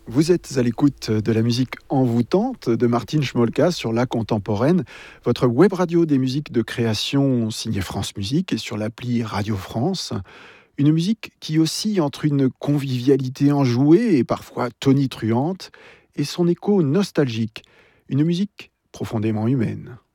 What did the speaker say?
Vous êtes à l'écoute de la musique envoûtante de Martine Schmolka sur La Contemporaine, votre web radio des musiques de création signée France Musique et sur l'appli Radio France. Une musique qui oscille entre une convivialité enjouée et parfois tonitruante et son écho nostalgique. Une musique profondément humaine.